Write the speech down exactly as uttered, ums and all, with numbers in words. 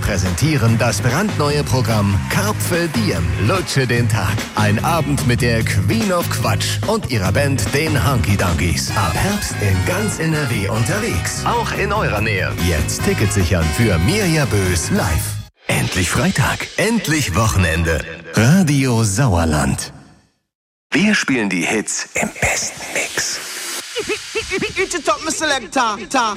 präsentieren das brandneue Programm Carpe Diem, Lutsche den Tag. Ein Abend mit der Queen of Quatsch und ihrer Band, den Hunky Dunkies. Ab Herbst in ganz N R W unterwegs. Auch in eurer Nähe. Jetzt Tickets sichern für Mirja Bös live. Endlich Freitag, endlich Wochenende. Radio Sauerland. Wir spielen die Hits im besten Mix. Eat it up, my selector.